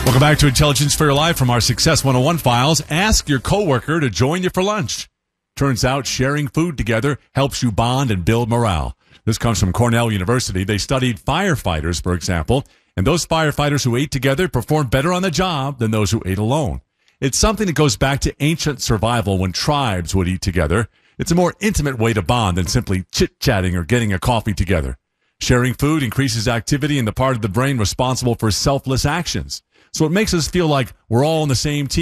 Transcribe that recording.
Welcome back to Intelligence for Your Life from our Success 101 files. Ask your coworker to join you for lunch. Turns out sharing food together helps you bond and build morale. This comes from Cornell University. They studied firefighters, for example, and those firefighters who ate together performed better on the job than those who ate alone. It's something that goes back to ancient survival when tribes would eat together. It's a more intimate way to bond than simply chit-chatting or getting a coffee together. Sharing food increases activity in the part of the brain responsible for selfless actions. So it makes us feel like we're all on the same team.